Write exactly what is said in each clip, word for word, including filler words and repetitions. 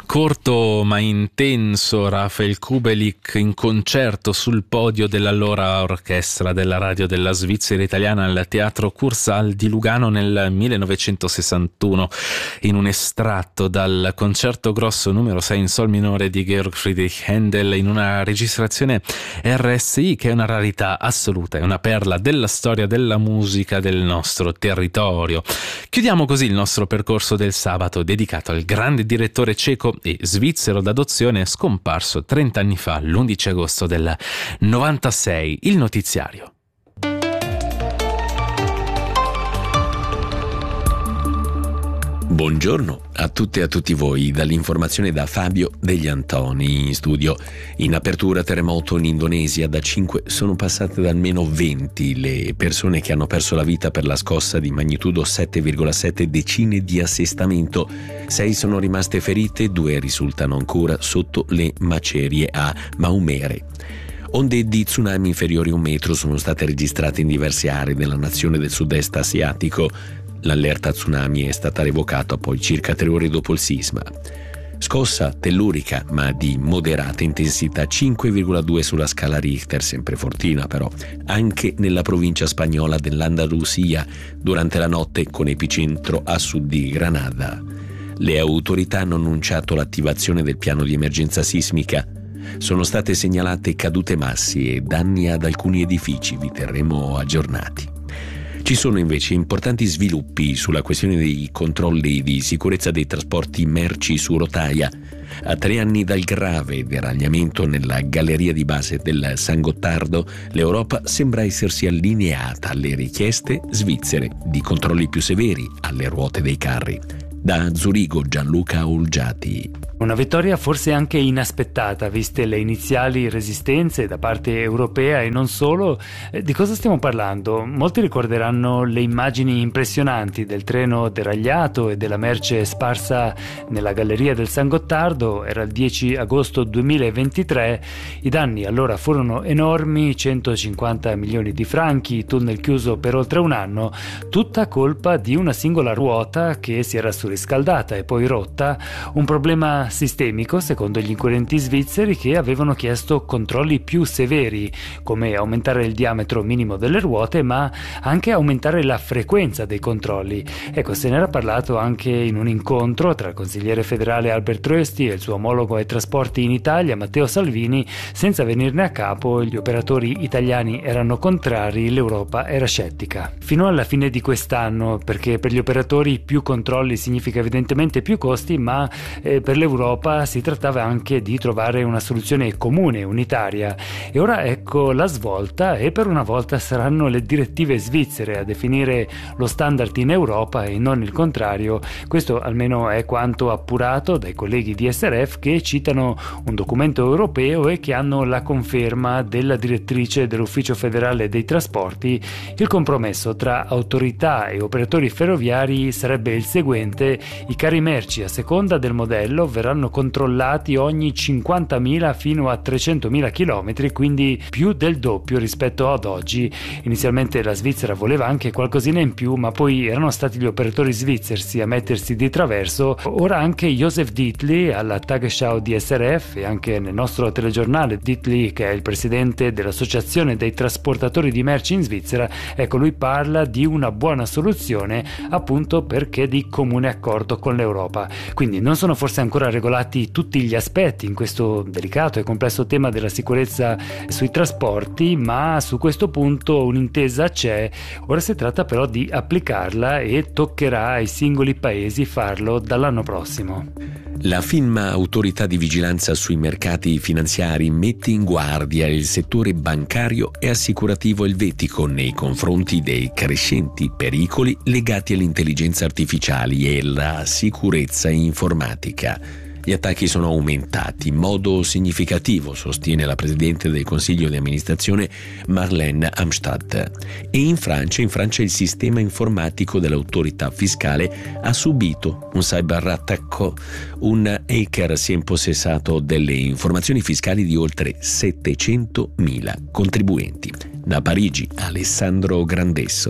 Corto ma intenso, Rafael Kubelik in concerto sul podio dell'allora orchestra della radio della Svizzera italiana al Teatro Kursaal di Lugano nel millenovecentosessantuno, in un estratto dal concerto grosso numero sei in sol minore di Georg Friedrich Händel, in una registrazione R S I che è una rarità assoluta, è una perla della storia della musica del nostro territorio. Chiudiamo così il nostro percorso del sabato dedicato al grande direttore ceco e svizzero d'adozione scomparso trent'anni fa, l'undici agosto del novantasei. Il notiziario. Buongiorno a tutte e a tutti voi, dall'informazione da Fabio Degli Antoni in studio. In apertura, terremoto in Indonesia, da cinque sono passate da almeno venti le persone che hanno perso la vita per la scossa di magnitudo sette virgola sette, decine di assestamento, sei sono rimaste ferite, due risultano ancora sotto le macerie a Maumere. Onde di tsunami inferiori a un metro sono state registrate in diverse aree della nazione del sud-est asiatico. L'allerta tsunami è stata revocata poi circa tre ore dopo il sisma. Scossa tellurica ma di moderata intensità, cinque virgola due sulla scala Richter, sempre fortina però, anche nella provincia spagnola dell'Andalusia durante la notte, con epicentro a sud di Granada. Le autorità hanno annunciato l'attivazione del piano di emergenza sismica. Sono state segnalate cadute massi e danni ad alcuni edifici, vi terremo aggiornati. Ci sono invece importanti sviluppi sulla questione dei controlli di sicurezza dei trasporti merci su rotaia. A tre anni dal grave deragliamento nella galleria di base del San Gottardo, l'Europa sembra essersi allineata alle richieste svizzere di controlli più severi alle ruote dei carri. Da Zurigo, Gianluca Olgiati. Una vittoria forse anche inaspettata, viste le iniziali resistenze da parte europea e non solo. Di cosa stiamo parlando? Molti ricorderanno le immagini impressionanti del treno deragliato e della merce sparsa nella galleria del San Gottardo. Era il dieci agosto duemilaventitré. I danni allora furono enormi, centocinquanta milioni di franchi, tunnel chiuso per oltre un anno, tutta colpa di una singola ruota che si era surriscaldata e poi rotta, un problema sistemico secondo gli inquirenti svizzeri, che avevano chiesto controlli più severi, come aumentare il diametro minimo delle ruote ma anche aumentare la frequenza dei controlli. Ecco, se n'era parlato anche in un incontro tra il consigliere federale Albert Rösti e il suo omologo ai trasporti in Italia Matteo Salvini. Senza venirne a capo, gli operatori italiani erano contrari, l'Europa era scettica. Fino alla fine di quest'anno, perché per gli operatori più controlli significa evidentemente più costi, ma eh, per l'Europa si trattava anche di trovare una soluzione comune, unitaria. E ora ecco la svolta, e per una volta saranno le direttive svizzere a definire lo standard in Europa e non il contrario. Questo almeno è quanto appurato dai colleghi di S R F, che citano un documento europeo e che hanno la conferma della direttrice dell'Ufficio federale dei trasporti. Il compromesso tra autorità e operatori ferroviari sarebbe il seguente: i carri merci a seconda del modello verranno controllati ogni cinquantamila fino a trecentomila chilometri, quindi più del doppio rispetto ad oggi. Inizialmente la Svizzera voleva anche qualcosina in più, ma poi erano stati gli operatori svizzeri a mettersi di traverso. Ora anche Josef Dietli alla Tagesschau di S R F e anche nel nostro telegiornale, Dietli, che è il presidente dell'Associazione dei trasportatori di merci in Svizzera, ecco, lui parla di una buona soluzione, appunto perché di comune accordo con l'Europa. Quindi non sono forse ancora regolati tutti gli aspetti in questo delicato e complesso tema della sicurezza sui trasporti, ma su questo punto un'intesa c'è. Ora si tratta però di applicarla e toccherà ai singoli paesi farlo dall'anno prossimo. La FINMA, autorità di vigilanza sui mercati finanziari, mette in guardia il settore bancario e assicurativo elvetico nei confronti dei crescenti pericoli legati all'intelligenza artificiale e alla sicurezza informatica. Gli attacchi sono aumentati in modo significativo, sostiene la presidente del Consiglio di amministrazione Marlène Amstad. E in Francia, in Francia il sistema informatico dell'autorità fiscale ha subito un cyberattacco. Un hacker si è impossessato delle informazioni fiscali di oltre settecentomila contribuenti. Da Parigi, Alessandro Grandesso.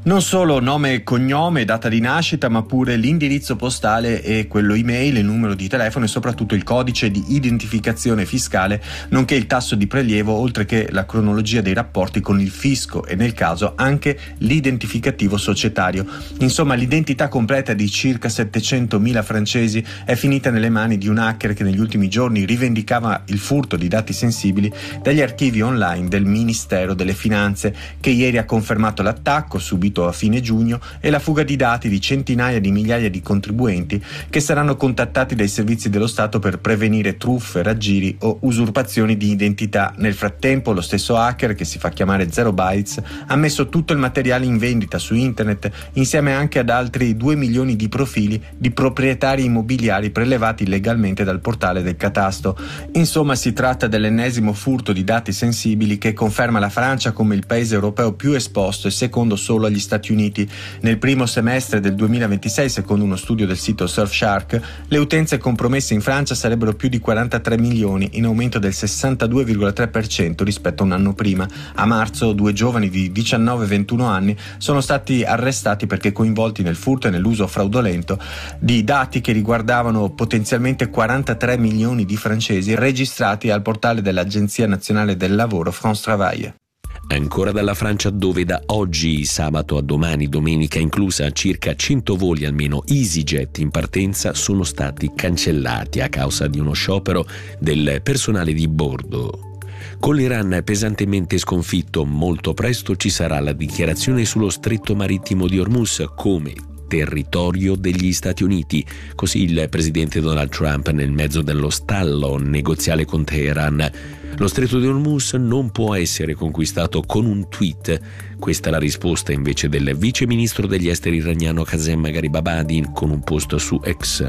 Non solo nome e cognome, data di nascita, ma pure l'indirizzo postale e quello email, il numero di telefono e soprattutto il codice di identificazione fiscale, nonché il tasso di prelievo, oltre che la cronologia dei rapporti con il fisco e nel caso anche l'identificativo societario. Insomma, l'identità completa di circa settecentomila francesi è finita nelle mani di un hacker che negli ultimi giorni rivendicava il furto di dati sensibili dagli archivi online del Ministero delle Finanze, che ieri ha confermato l'attacco subito a fine giugno e la fuga di dati di centinaia di migliaia di contribuenti che saranno contattati dai servizi dello Stato per prevenire truffe, raggiri o usurpazioni di identità. Nel frattempo lo stesso hacker, che si fa chiamare Zero Bytes, ha messo tutto il materiale in vendita su internet insieme anche ad altri due milioni di profili di proprietari immobiliari prelevati illegalmente dal portale del catasto. Insomma, si tratta dell'ennesimo furto di dati sensibili che conferma la Francia come il paese europeo più esposto e secondo solo agli Stati Uniti. Nel primo semestre del duemilaventisei, secondo uno studio del sito Surfshark, le utenze compromesse in Francia sarebbero più di quarantatré milioni, in aumento del sessantadue virgola tre per cento rispetto a un anno prima. A marzo due giovani di diciannove e ventuno anni sono stati arrestati perché coinvolti nel furto e nell'uso fraudolento di dati che riguardavano potenzialmente quarantatré milioni di francesi registrati al portale dell'Agenzia Nazionale del Lavoro France Travail. Ancora dalla Francia, dove da oggi, sabato a domani, domenica inclusa, circa cento voli almeno EasyJet in partenza sono stati cancellati a causa di uno sciopero del personale di bordo. Con l'Iran pesantemente sconfitto, molto presto ci sarà la dichiarazione sullo stretto marittimo di Hormuz come territorio degli Stati Uniti. Così il presidente Donald Trump nel mezzo dello stallo negoziale con Teheran. Lo stretto di Hormuz non può essere conquistato con un tweet. Questa è la risposta invece del vice ministro degli esteri iraniano Qasem Gharibabadi con un post su X.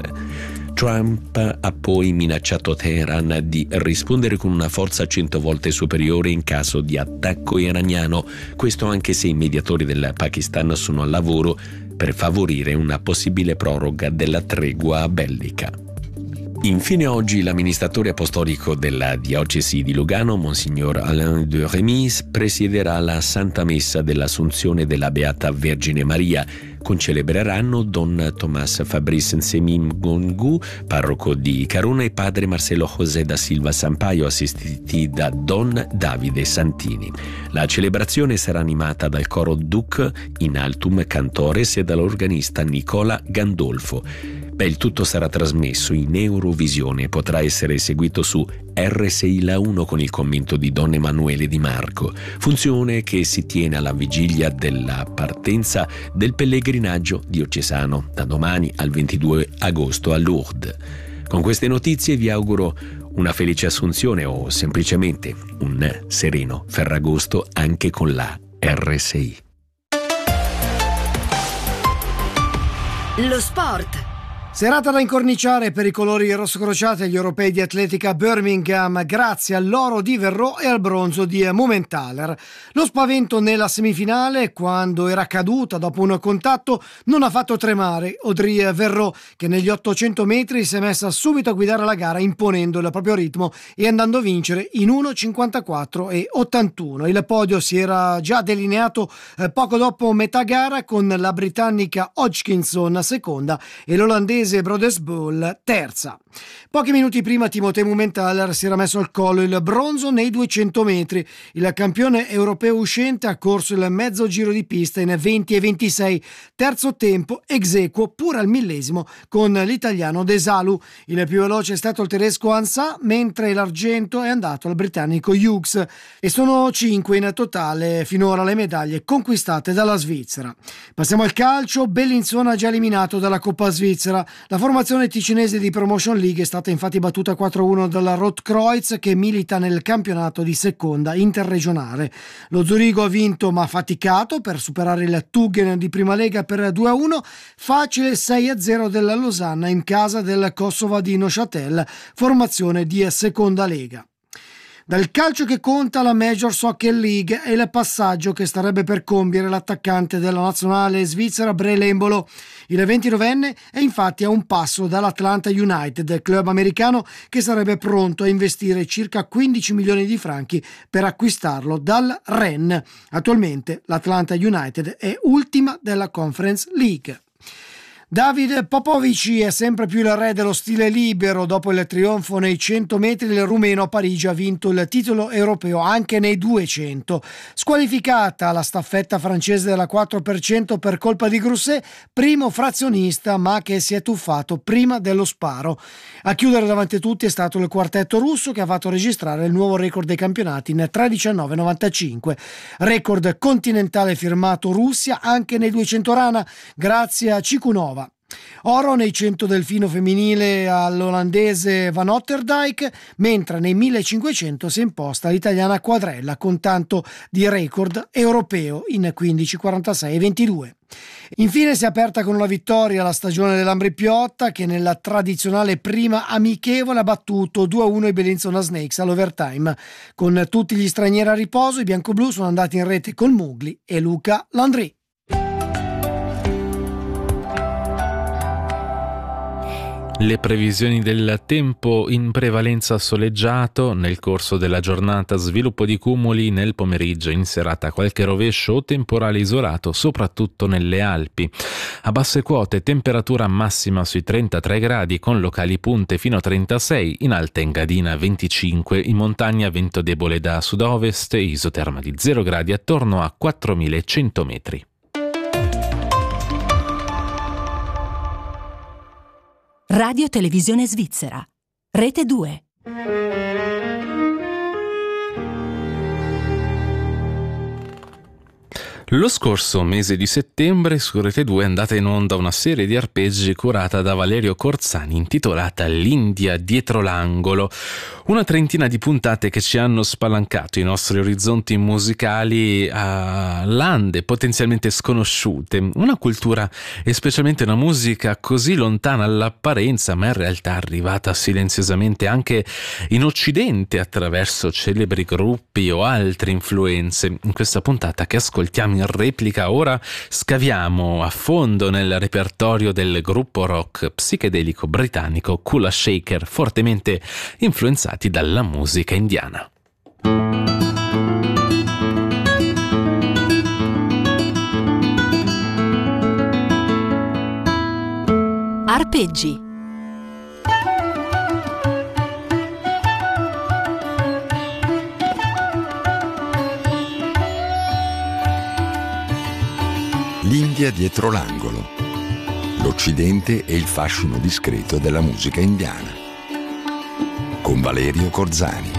Trump ha poi minacciato Teheran di rispondere con una forza cento volte superiore in caso di attacco iraniano. Questo anche se i mediatori del Pakistan sono al lavoro per favorire una possibile proroga della tregua bellica. Infine oggi l'amministratore apostolico della diocesi di Lugano, Monsignor Alain de Remis, presiederà la Santa Messa dell'Assunzione della Beata Vergine Maria. Concelebreranno Don Tomás Fabrice Nsemim Gongu, parroco di Carona, e padre Marcelo José da Silva Sampaio, assistiti da Don Davide Santini. La celebrazione sarà animata dal coro Duc in Altum Cantores e dall'organista Nicola Gandolfo. Beh, il tutto sarà trasmesso in Eurovisione e potrà essere eseguito su R sei La uno con il commento di Don Emanuele Di Marco, funzione che si tiene alla vigilia della partenza del pellegrinaggio diocesano da domani al ventidue agosto a Lourdes. Con queste notizie vi auguro una felice Assunzione o semplicemente un sereno Ferragosto anche con la R sei. Lo sport. Serata da incorniciare per i colori rossocrociati agli europei di atletica Birmingham grazie all'oro di Verreaux e al bronzo di Mumenthaler. Lo spavento nella semifinale, quando era caduta dopo un contatto, non ha fatto tremare Audrey Verreaux, che negli ottocento metri si è messa subito a guidare la gara imponendo il proprio ritmo e andando a vincere in uno cinquantaquattro e ottantuno. Il podio si era già delineato eh, poco dopo metà gara con la britannica Hodgkinson seconda e l'olandese Brodesbull terza. Pochi minuti prima Timothée Mumenthaler si era messo al collo il bronzo nei duecento metri. Il campione europeo uscente ha corso il mezzo giro di pista in venti e ventisei, terzo tempo ex equo pure al millesimo con l'italiano Desalu. Il più veloce è stato il tedesco Ansah, mentre l'argento è andato al britannico Hughes, e sono cinque in totale finora le medaglie conquistate dalla Svizzera. Passiamo al calcio. Bellinzona già eliminato dalla Coppa Svizzera. La formazione ticinese di Promotion League è stata infatti battuta quattro a uno dalla Rotkreuz, che milita nel campionato di seconda interregionale. Lo Zurigo ha vinto ma faticato per superare il Tuggen di prima lega per due a uno, facile sei a zero della Losanna in casa del Kosovo di Neuchâtel, formazione di seconda lega. Dal calcio che conta la Major Soccer League è il passaggio che starebbe per compiere l'attaccante della nazionale svizzera Breel Embolo. Il ventinovenne è infatti a un passo dall'Atlanta United, club americano che sarebbe pronto a investire circa quindici milioni di franchi per acquistarlo dal Rennes. Attualmente l'Atlanta United è ultima della Conference League. David Popovici è sempre più il re dello stile libero. Dopo il trionfo nei cento metri, il rumeno a Parigi ha vinto il titolo europeo anche nei duecento. Squalificata la staffetta francese della quattro per cento per colpa di Grousset, primo frazionista ma che si è tuffato prima dello sparo. A chiudere davanti a tutti è stato il quartetto russo che ha fatto registrare il nuovo record dei campionati in tre diciannove novantacinque. Record continentale firmato Russia anche nei duecento rana grazie a Cikunova. Oro nei cento delfino femminile all'olandese Van Otterdijk, mentre nei millecinquecento si è imposta l'italiana Quadrella con tanto di record europeo in quindici, quarantasei e ventidue. Infine si è aperta con una vittoria la stagione dell'Ambri Piotta che nella tradizionale prima amichevole ha battuto due a uno i Bellinzona Snakes all'overtime. Con tutti gli stranieri a riposo i biancoblù sono andati in rete con Mugli e Luca Landry. Le previsioni del tempo: in prevalenza soleggiato, nel corso della giornata sviluppo di cumuli, nel pomeriggio in serata qualche rovescio o temporale isolato, soprattutto nelle Alpi. A basse quote temperatura massima sui trentatré gradi con locali punte fino a trentasei, in alta Engadina venticinque, in montagna vento debole da sud-ovest e isoterma di zero gradi attorno a quattromilacento metri. Radio Televisione Svizzera, Rete due. Lo scorso mese di settembre su Rete due è andata in onda una serie di arpeggi curata da Valerio Corzani intitolata L'India dietro l'angolo. Una trentina di puntate che ci hanno spalancato i nostri orizzonti musicali a lande potenzialmente sconosciute. Una cultura e specialmente una musica così lontana all'apparenza ma in realtà arrivata silenziosamente anche in Occidente attraverso celebri gruppi o altre influenze. In questa puntata che ascoltiamo in replica ora scaviamo a fondo nel repertorio del gruppo rock psichedelico britannico Kula Shaker, fortemente influenzati dalla musica indiana. Arpeggi. L'India dietro l'angolo, l'Occidente e il fascino discreto della musica indiana, con Valerio Corzani.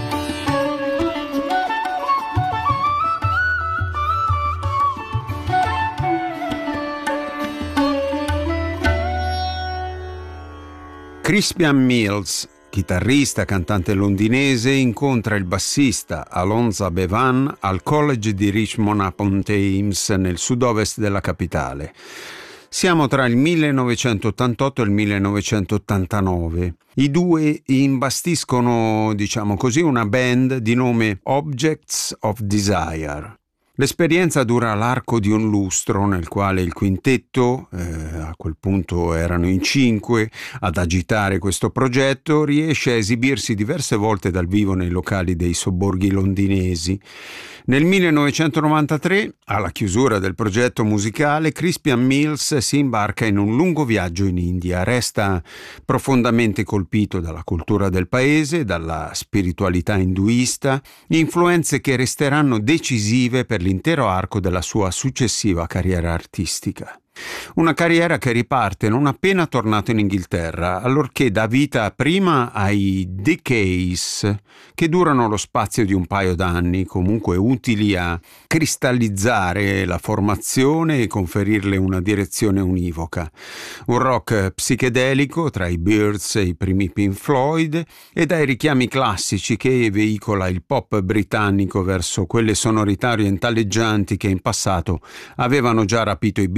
Crispian Mills, chitarrista, cantante londinese, incontra il bassista Alonza Bevan al College di Richmond upon Thames nel sud-ovest della capitale. Siamo tra il millenovecentottantotto e il millenovecentottantanove. I due imbastiscono, diciamo così, una band di nome Objects of Desire. L'esperienza dura l'arco di un lustro nel quale il quintetto, eh, a quel punto erano in cinque, ad agitare questo progetto, riesce a esibirsi diverse volte dal vivo nei locali dei sobborghi londinesi. Nel millenovecentonovantatré, alla chiusura del progetto musicale, Crispian Mills si imbarca in un lungo viaggio in India. Resta profondamente colpito dalla cultura del paese, dalla spiritualità induista, influenze che resteranno decisive per l'intero arco della sua successiva carriera artistica. Una carriera che riparte non appena tornato in Inghilterra, allorché dà vita prima ai Decays, che durano lo spazio di un paio d'anni, comunque utili a cristallizzare la formazione e conferirle una direzione univoca. Un rock psichedelico tra i Byrds e i primi Pink Floyd e dai richiami classici che veicola il pop britannico verso quelle sonorità orientaleggianti che in passato avevano già rapito i Beatles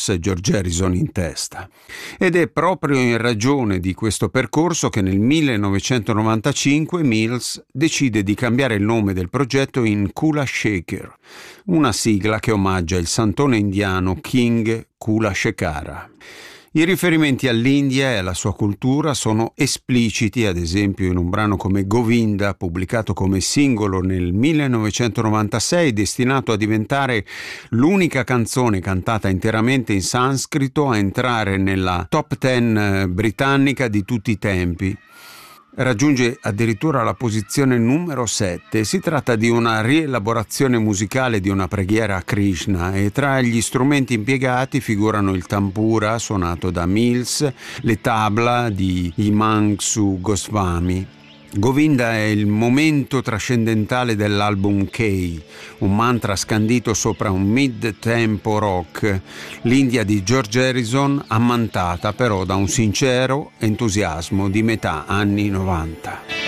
Mills e George Harrison in testa. Ed è proprio in ragione di questo percorso che nel millenovecentonovantacinque Mills decide di cambiare il nome del progetto in Kula Shaker, una sigla che omaggia il santone indiano King Kula Shekara. I riferimenti all'India e alla sua cultura sono espliciti, ad esempio in un brano come Govinda, pubblicato come singolo nel millenovecentonovantasei, destinato a diventare l'unica canzone cantata interamente in sanscrito a entrare nella top ten britannica di tutti i tempi. Raggiunge addirittura la posizione numero sette. Si tratta di una rielaborazione musicale di una preghiera a Krishna e tra gli strumenti impiegati figurano il tampura suonato da Mills, le tabla di Himanshu Goswami. Govinda è il momento trascendentale dell'album K, un mantra scandito sopra un mid-tempo rock, l'India di George Harrison ammantata però da un sincero entusiasmo di metà anni novanta.